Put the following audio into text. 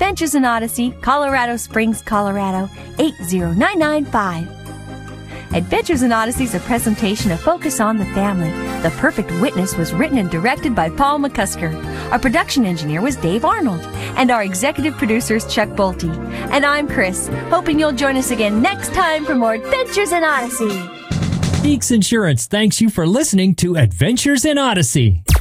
Adventures in Odyssey, Colorado Springs, Colorado, 80995. Adventures in Odyssey is a presentation of Focus on the Family. The Perfect Witness was written and directed by Paul McCusker. Our production engineer was Dave Arnold. And our executive producer is Chuck Bolte. And I'm Chris, hoping you'll join us again next time for more Adventures in Odyssey. Beeks Insurance thanks you for listening to Adventures in Odyssey.